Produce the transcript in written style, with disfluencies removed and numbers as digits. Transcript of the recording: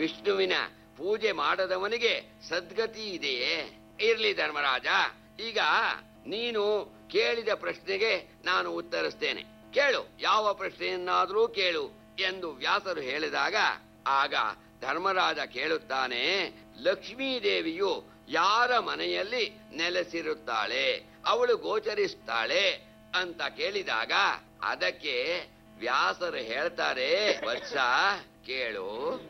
ವಿಷ್ಣುವಿನ ಪೂಜೆ ಮಾಡದವನಿಗೆ ಸದ್ಗತಿ ಇದೆಯೇ? ಇರ್ಲಿ ಧರ್ಮರಾಜ, ಈಗ ನೀನು ಕೇಳಿದ ಪ್ರಶ್ನೆಗೆ ನಾನು ಉತ್ತರಿಸ್ತೇನೆ. ಕೇಳು, ಯಾವ ಪ್ರಶ್ನೆಯನ್ನಾದರೂ ಕೇಳು ಎಂದು ವ್ಯಾಸರು ಹೇಳಿದಾಗ ಆಗ ಧರ್ಮರಾಜ ಕೇಳುತ್ತಾನೆ, ಲಕ್ಷ್ಮೀದೇವಿಯು ಯಾರ ಮನೆಯಲ್ಲಿ ನೆಲೆಸಿರುತ್ತಾಳೆ, ಅವಳು ಗೋಚರಿಸ್ತಾಳೆ ಅಂತ ಕೇಳಿದಾಗ ಅದಕ್ಕೆ ವ್ಯಾಸರು ಹೇಳ್ತಾರೆ, ವತ್ಸ ಕೇಳು,